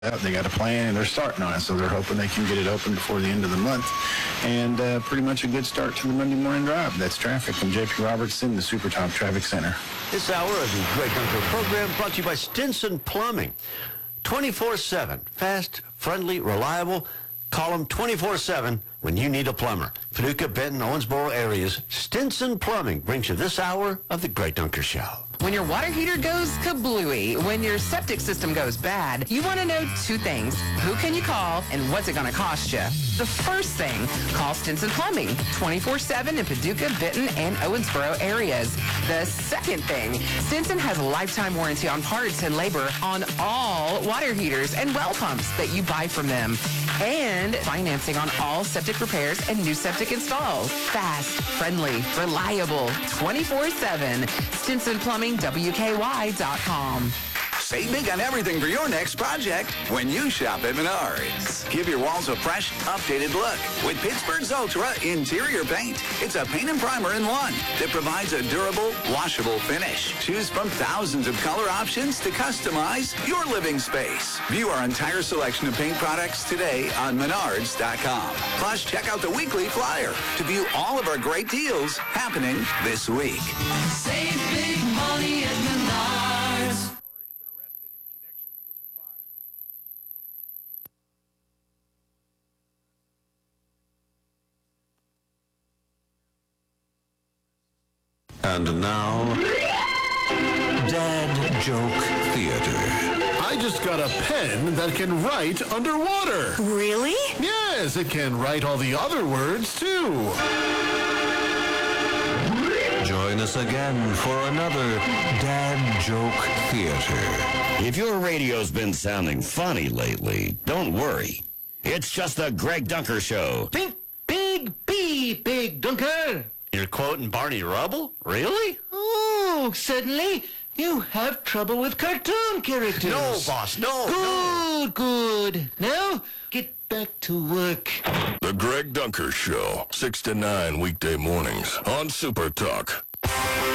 They got a plan, and they're starting on it, so they're hoping they can get it open before the end of the month. And pretty much a good start to the Monday morning drive. That's traffic from J.P. Robertson, the Super Talk Traffic Center. This hour of the Greg Dunker program brought to you by Stinson Plumbing. 24/7, fast, friendly, reliable. Call them 24/7 when you need a plumber. Paducah, Benton, Owensboro areas, Stinson Plumbing brings you this hour of the Greg Dunker Show. When your water heater goes kablooey, when your septic system goes bad, you want to know two things. Who can you call and what's it going to cost you? The first thing, call Stinson Plumbing, 24/7 in Paducah, Benton, and Owensboro areas. The second thing, Stinson has a lifetime warranty on parts and labor on all water heaters and well pumps that you buy from them. And financing on all septic repairs and new septic installs. Fast, friendly, reliable, 24/7. Stinson Plumbing, WKY.com. Save big on everything for your next project when you shop at Menards. Give your walls a fresh, updated look with Pittsburgh's Ultra Interior Paint. It's a paint and primer in one that provides a durable, washable finish. Choose from thousands of color options to customize your living space. View our entire selection of paint products today on Menards.com. Plus, check out the weekly flyer to view all of our great deals happening this week. Save big money at Menards. And now, Dad Joke Theater. I just got a pen that can write underwater. Really? Yes, it can write all the other words, too. Join us again for another Dad Joke Theater. If your radio's been sounding funny lately, don't worry. It's just the Greg Dunker Show. Think big B, Big Dunker. You're quoting Barney Rubble? Really? Oh, suddenly you have trouble with cartoon characters. No, boss, no. Good. Now, get back to work. The Greg Dunker Show, 6 to 9 weekday mornings on Super Talk.